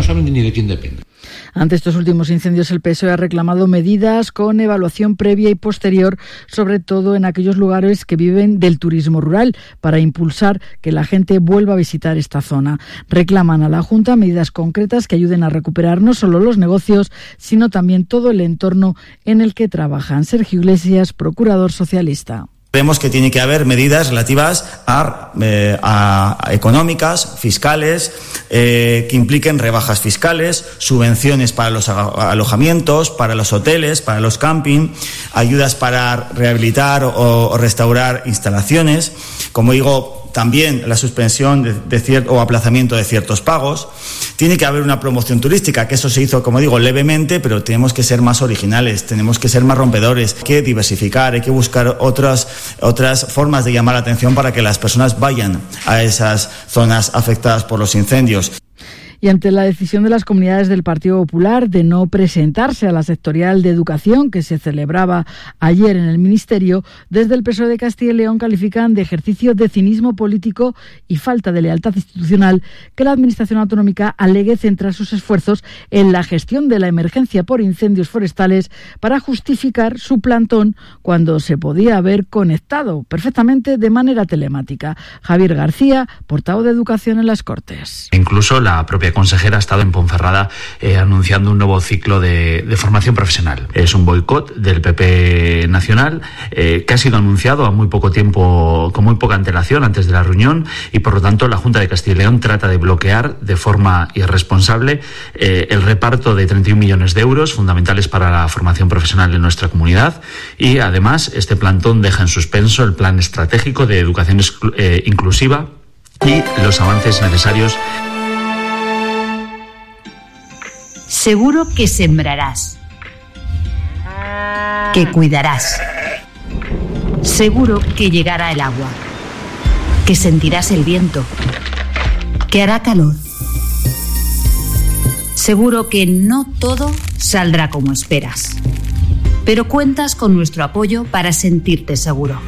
saben ni de quién depende. Ante estos últimos incendios, el PSOE ha reclamado medidas con evaluación previa y posterior, sobre todo en aquellos lugares que viven del turismo rural, para impulsar que la gente vuelva a visitar esta zona. Reclaman a la Junta medidas concretas que ayuden a recuperar no solo los negocios, sino también todo el entorno en el que trabajan. Sergio Iglesias, procurador socialista. Creemos que tiene que haber medidas relativas a económicas, fiscales, que impliquen rebajas fiscales, subvenciones para los alojamientos, para los hoteles, para los camping, ayudas para rehabilitar o restaurar instalaciones. Como digo, también la suspensión o aplazamiento de ciertos pagos. Tiene que haber una promoción turística, que eso se hizo, como digo, levemente, pero tenemos que ser más originales, tenemos que ser más rompedores, hay que diversificar, hay que buscar otras formas de llamar la atención para que las personas vayan a esas zonas afectadas por los incendios. Y ante la decisión de las comunidades del Partido Popular de no presentarse a la sectorial de educación que se celebraba ayer en el Ministerio, desde el PSOE de Castilla y León califican de ejercicio de cinismo político y falta de lealtad institucional que la Administración autonómica alegue centrar sus esfuerzos en la gestión de la emergencia por incendios forestales para justificar su plantón cuando se podía haber conectado perfectamente de manera telemática. Javier García, portavoz de Educación en las Cortes. Incluso la propia consejera ha estado en Ponferrada anunciando un nuevo ciclo de formación profesional. Es un boicot del PP nacional que ha sido anunciado a muy poco tiempo, con muy poca antelación antes de la reunión, y por lo tanto la Junta de Castilla y León trata de bloquear de forma irresponsable el reparto de 31 millones de euros fundamentales para la formación profesional en nuestra comunidad, y además este plantón deja en suspenso el plan estratégico de educación inclusiva y los avances necesarios. Seguro que sembrarás, que cuidarás. Seguro que llegará el agua, que sentirás el viento, que hará calor. Seguro que no todo saldrá como esperas, pero cuentas con nuestro apoyo para sentirte seguro.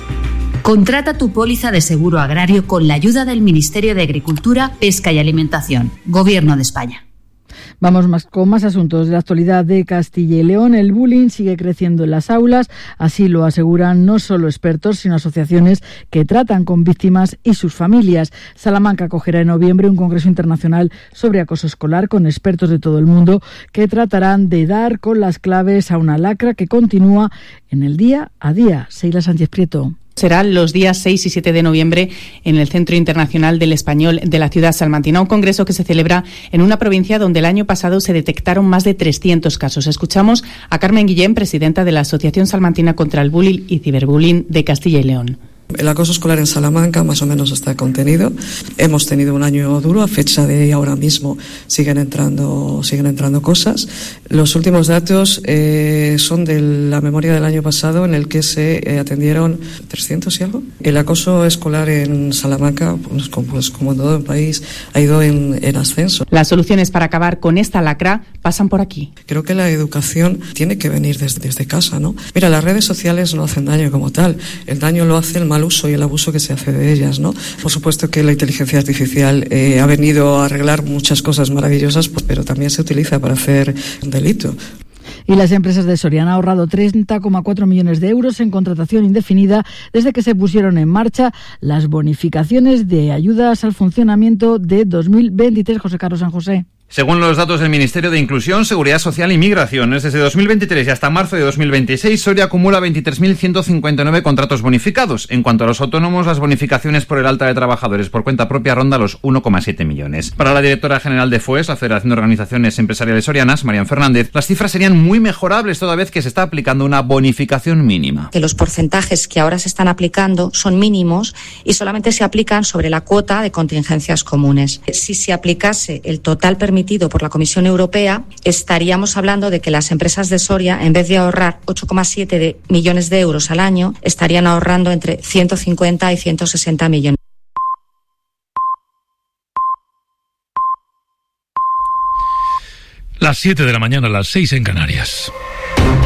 Contrata tu póliza de seguro agrario con la ayuda del Ministerio de Agricultura, Pesca y Alimentación, Gobierno de España. Vamos con más asuntos de la actualidad de Castilla y León. El bullying sigue creciendo en las aulas, así lo aseguran no solo expertos, sino asociaciones que tratan con víctimas y sus familias. Salamanca acogerá en noviembre un congreso internacional sobre acoso escolar con expertos de todo el mundo que tratarán de dar con las claves a una lacra que continúa en el día a día. Seila Sánchez Prieto. Serán los días 6 y 7 de noviembre en el Centro Internacional del Español de la ciudad salmantina, un congreso que se celebra en una provincia donde el año pasado se detectaron más de 300 casos. Escuchamos a Carmen Guillén, presidenta de la Asociación Salmantina contra el Bullying y Ciberbullying de Castilla y León. El acoso escolar en Salamanca más o menos está contenido. Hemos tenido un año duro, a fecha de ahora mismo siguen entrando cosas. Los últimos datos son de la memoria del año pasado, en el que se atendieron 300 y algo. El acoso escolar en Salamanca, pues como en todo el país, ha ido en ascenso. Las soluciones para acabar con esta lacra pasan por aquí. Creo que la educación tiene que venir desde casa, ¿no? Mira, las redes sociales no hacen daño como tal. El daño lo hace el mal uso y el abuso que se hace de ellas, ¿no? Por supuesto que la inteligencia artificial ha venido a arreglar muchas cosas maravillosas, pero también se utiliza para hacer un delito. Y las empresas de Soria han ahorrado 30,4 millones de euros en contratación indefinida desde que se pusieron en marcha las bonificaciones de ayudas al funcionamiento de 2023. José Carlos San José. Según los datos del Ministerio de Inclusión, Seguridad Social y Migraciones, desde 2023 y hasta marzo de 2026, Soria acumula 23.159 contratos bonificados. En cuanto a los autónomos, las bonificaciones por el alta de trabajadores por cuenta propia ronda los 1,7 millones. Para la directora general de FOES, la Federación de Organizaciones Empresariales Sorianas, Marian Fernández, las cifras serían muy mejorables toda vez que se está aplicando una bonificación mínima. Que los porcentajes que ahora se están aplicando son mínimos y solamente se aplican sobre la cuota de contingencias comunes. Si se aplicase el total permitido por la Comisión Europea, estaríamos hablando de que las empresas de Soria, en vez de ahorrar 8,7 millones de euros al año, estarían ahorrando entre 150 y 160 millones. Las 7 de la mañana, las 6 en Canarias.